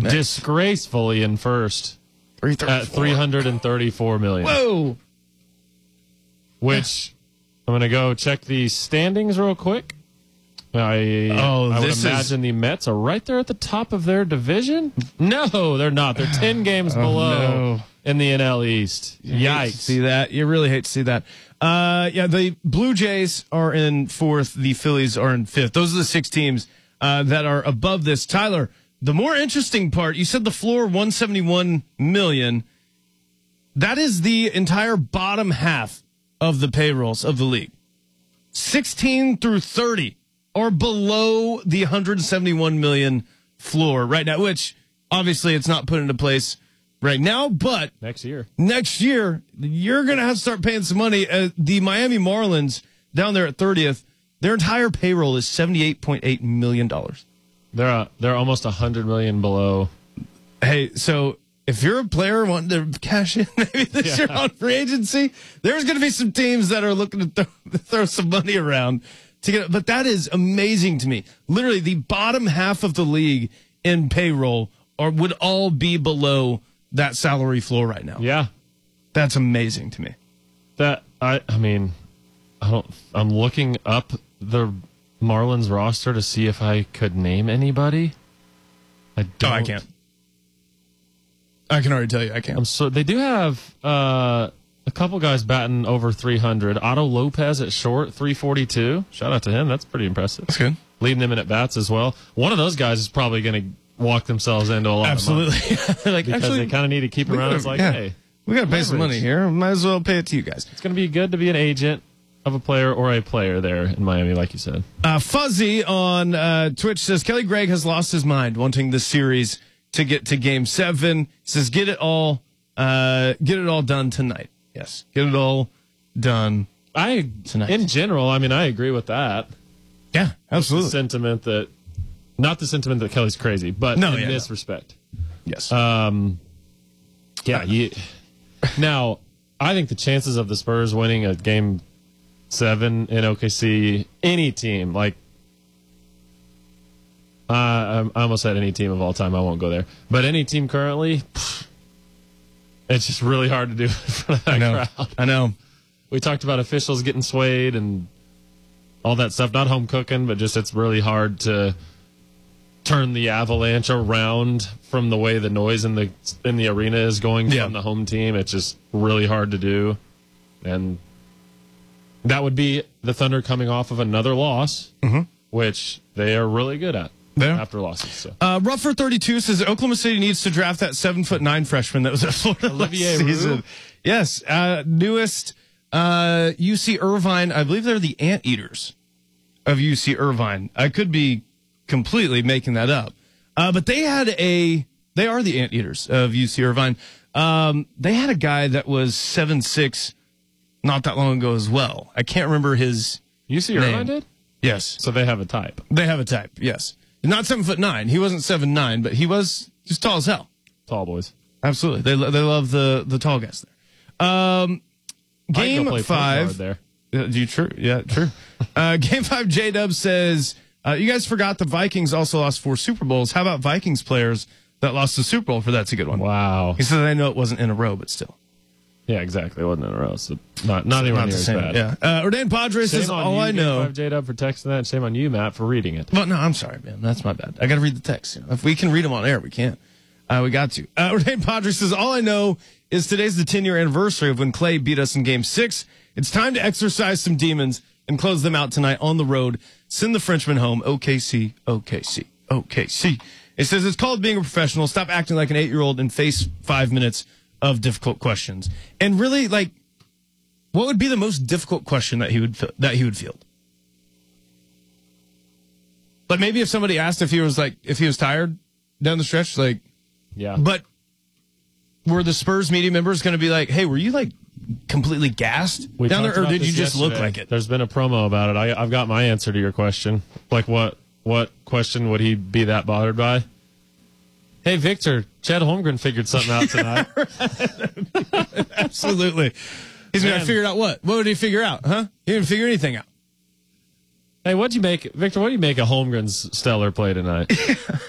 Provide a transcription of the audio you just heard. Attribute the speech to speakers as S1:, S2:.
S1: disgracefully in first at $334 million.
S2: Whoa!
S1: Which I'm going to go check the standings real quick. I would imagine the Mets are right there at the top of their division. No, they're not. They're 10 games below in the NL East. Yikes!
S2: See that? You really hate to see that. The Blue Jays are in fourth. The Phillies are in fifth. Those are the 6 teams that are above this. Tyler, the more interesting part, you said the floor $171 million. That is the entire bottom half of the payrolls of the league. 16 through 30 are below the $171 million floor right now, which obviously it's not put into place right now, but
S1: next year
S2: you're going to have to start paying some money. The Miami Marlins down there at 30th, their entire payroll is $78.8 million.
S1: They're almost $100 million below.
S2: Hey, so if you're a player wanting to cash in maybe this year on free agency, there's going to be some teams that are looking to throw some money around to get. But that is amazing to me. Literally, the bottom half of the league in payroll would all be below that salary floor right now.
S1: Yeah,
S2: that's amazing to me.
S1: I'm looking up the Marlins roster to see if I could name anybody. I can't. I can already tell you I can't. They do have a couple guys batting over 300. Otto Lopez at short, 342. Shout out to him. That's pretty impressive.
S2: That's good.
S1: Leading them in at bats as well. One of those guys is probably going to walk themselves into a lot of money.
S2: Absolutely.
S1: Because they kind of need to keep around. It's like, hey,
S2: we got to pay some money here. Might as well pay it to you guys.
S1: It's going to be good to be an agent of a player or a player there in Miami, like you said.
S2: Fuzzy on Twitch says, Kelly Gregg has lost his mind wanting this series to get to Game 7. He says, get it all done tonight. Yes, get it all done tonight.
S1: In general, I agree with that.
S2: Yeah, absolutely.
S1: Not the sentiment that Kelly's crazy, but in this respect.
S2: Yes.
S1: Now, I think the chances of the Spurs winning a Game 7 in OKC, any team, I almost said any team of all time. I won't go there. But any team currently, it's just really hard to do in front of that crowd.
S2: I know.
S1: We talked about officials getting swayed and all that stuff. Not home cooking, but just it's really hard to turn the Avalanche around from the way the noise in the arena is going from the home team. It's just really hard to do. And that would be the Thunder coming off of another loss, which they are really good at. After losses. So.
S2: Ruffer 32 says Oklahoma City needs to draft that 7'9" freshman that was at Florida
S1: Olivier
S2: last season.
S1: Roux?
S2: Yes, newest UC Irvine. I believe they're the Anteaters of UC Irvine. I could be completely making that up, but they are the Anteaters of UC Irvine. They had a guy that was 7'6" not that long ago as well. I can't remember his
S1: UC Irvine did?
S2: Yes.
S1: So they have a type.
S2: They have a type. Yes. Not 7'9". He wasn't 7'9", but he was just tall as hell.
S1: Tall boys.
S2: Absolutely. They love the tall guys there. Game 5.
S1: There.
S2: True. Yeah, true. Game 5, J-Dub says, you guys forgot the Vikings also lost 4 Super Bowls. How about Vikings players that lost the Super Bowl? For that's a good one.
S1: Wow.
S2: He says, I know it wasn't in a row, but still.
S1: Yeah, exactly. It wasn't in a row. So not anywhere near as bad.
S2: Yeah. Ordain Padre says, all I know.
S1: Shame on J-Dub for texting that. Shame on you, Matt, for reading it.
S2: Well, no, I'm sorry, man. That's my bad. I got to read the text. If we can read them on air, we can. We got to. Ordain Padre says, all I know is today's the 10-year anniversary of when Clay beat us in Game 6. It's time to exercise some demons and close them out tonight on the road. Send the Frenchman home. OKC, OKC, OKC. It says it's called being a professional. Stop acting like an 8-year-old and face 5 minutes of difficult questions. And really, what would be the most difficult question that he would field? Like maybe if somebody asked if he was tired down the stretch,
S1: yeah.
S2: But were the Spurs media members going to be like, hey, were you completely gassed down there, or did you just look like it?
S1: There's been a promo about it. I've got my answer to your question. What question would he be that bothered by? Hey, Victor, Chad Holmgren figured something out tonight.
S2: Absolutely. He's going to figure out what? What would he figure out, huh? He didn't figure anything out.
S1: Hey, Victor, what do you make of Holmgren's stellar play tonight?